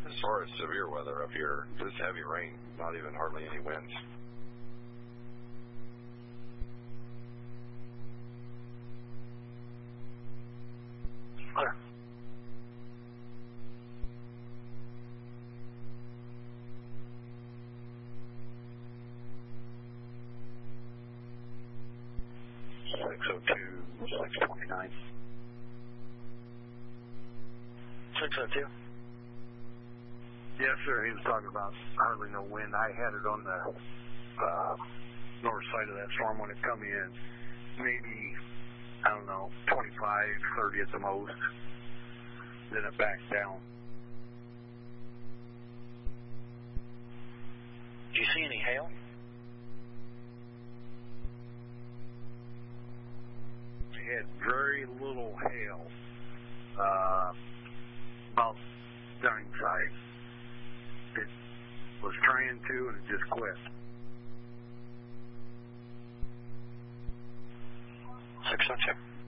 As far as severe weather up here, just heavy rain, not even hardly any winds. Clear. $602, $629. 602. Yes, sir. He was talking about hardly no wind. I had it on the north side of that storm when it come in. Maybe, I don't know, 25, 30 at the most. Then it backed down. Do you see any hail? We had very little hail. About down side. It was trying to, and it just quit. 602.